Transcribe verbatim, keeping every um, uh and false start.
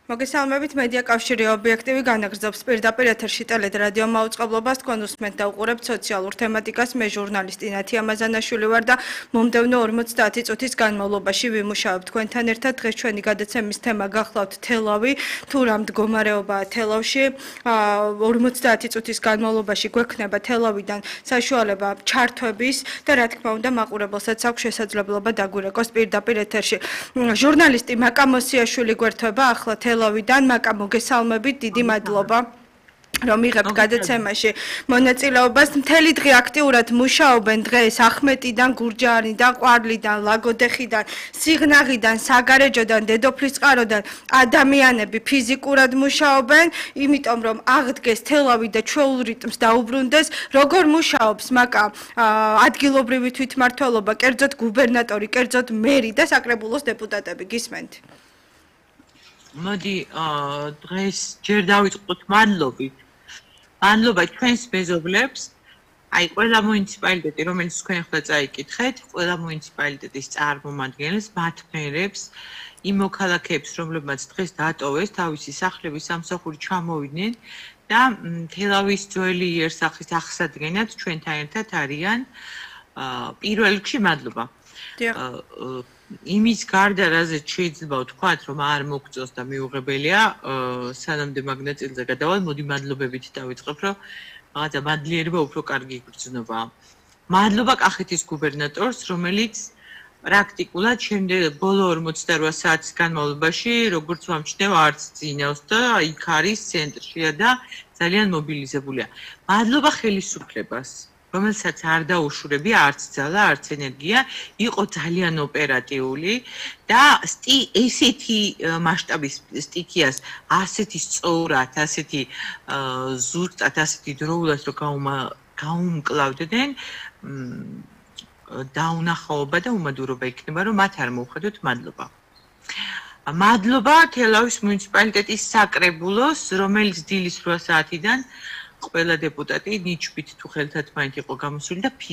მოგესალმებით მედია კავშირი ობიექტივი განაგრძობს პირდაპირ ეთერში ტელერადიო მაუწყებლობას თქვენ უსმენთ და უყურებთ სოციალურ თემატიკას მე ჟურნალისტი ნათი ამაზანაშვილი ვარ და მომდევნო ორმოცდაათი წუთის განმავლობაში ვიმუშავებ თქვენთან ერთად დღეს ჩვენი გადაცემის თემა გახლავთ თელავი თუ რა მდგომარეობაა თელავში ორმოცდაათი წუთის განმავლობაში გვექნება თელავიდან საშუალება ჩართვების და რა თქმა უნდა მაყურებელსაც აქვს შესაძლებლობა დაგვირეკოს პირდაპირ ეთერში ჟურნალისტი მაკა მოსიაშვილი გვერდება ახლა თელავიდან მაკა მოგესალმებით დიდი მადლობა რომ იღებთ გადაცემაში მონაწილეობას მთელი დღე აქტიურად მუშაობენ დღეს ახმეტიდან გურჯაანიდან ყვარლიდან ლაგოდეხიდან სიღნაღიდან საგარეჯოდან დედოფლისწყაროდან ადამიანები ფიზიკურად მუშაობენ იმიტომ რომ აღდგეს თელავი და ჩვეულ რიტმს დაუბრუნდეს როგორ მუშაობს მაკა ადგილობრივი თვითმმართველობა კერძოდ გუბერნატორი კერძოდ მერი და საკრებულოს დეპუტატები გისმენთ მოდი დღეს ჯერ დავიწყოთ მადლობით. მადლობა ჩვენს მეზობლებს. აი ყველა მუნიციპალიტეტი, რომელიც თქვენ ახლა წაიკითხეთ, ყველა მუნიციპალიტეტის წარმომადგენლებს, მათ მერებს, იმ მოქალაქეებს, რომლებმაც დღეს დატოვეს თავისი სახლები სამსახური ჩამოვიდნენ და თელავის ძველი იერსახის აღსადგენად ჩვენთან ერთად არიან პირველ რიგში მადლობა. იმის გარდა რაზეც შეიძლება ვთქვათ რომ არ მოგწონს და მიუღებელია სანამ მაგნაწილზე გადავალ მოდი მადლობებით დავიწყებ რომ რაღაცა მადლიერება უფრო კარგი გრძნობა მადლობა კახეთის გუბერნატორს რომელიც პრაქტიკულად შემდეგ ბოლო ორმოცდარვა საათის განმავლობაში როგორც ვამჩნევ არც წინავს და იქ არის ცენტრშია და ძალიან მობილიზებულია მადლობა ხელისუფლებას რომელსაც არ დაუშურებია არც ძალა, არც ენერგია, იყო ძალიან ოპერატიული და ესეთი მასშტაბის სტიქიას, ასეთი სწორად, ასეთი ზუსტად, ასეთი დროულად რომ გაუმკლავდნენ დაუნახაობა და უმადურობა იქნება, რომ მათ არ მოუხედოთ მადლობა. მადლობა თელავის მუნიციპალიტეტის საკრებულოს, რომელიც დილის რვა საათიდან ყველა დეპუტატი ნიჩბით თუ ხელთათმაინც იყო გამოსული და